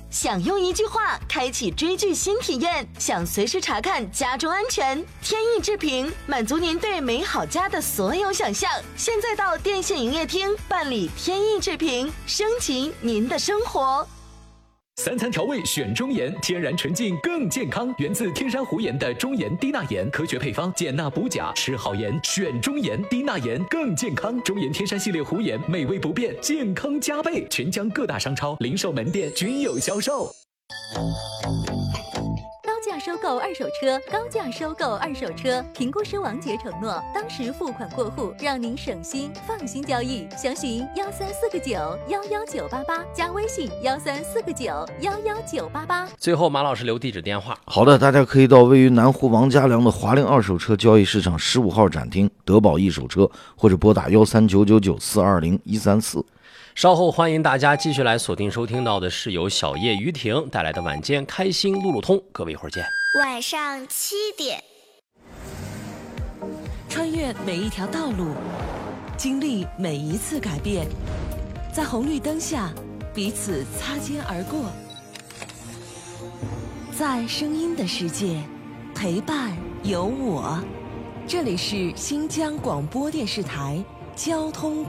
想用一句话开启追剧新体验，想随时查看家中安全，天意制评满足您对美好家的所有想象。现在到电信营业厅办理天意制评，升级您的生活。 三餐调味选中盐，天然纯净更健康，源自天山湖盐的中盐低钠盐，科学配方，减钠补钾，吃好盐选中盐，低钠盐更健康。中盐天山系列湖盐，美味不变，健康加倍，全江各大商超、零售门店均有销售。 高价收购二手车，高价收购二手车。评估师王杰承诺，当时付款过户，让您省心，放心交易。详询13499119988，加微信13499119988。 最后，马老师留地址电话。 好的，大家可以到位于南湖王家良的华菱二手车交易市场15号展厅德宝一手车，或者拨打13999420134。 稍后欢迎大家继续来锁定收听到的是由小叶于婷带来的晚间开心路路通，各位一会儿见。 晚上7点， 穿越每一条道路，经历每一次改变，在红绿灯下彼此擦肩而过，在声音的世界陪伴有我。这里是新疆广播电视台交通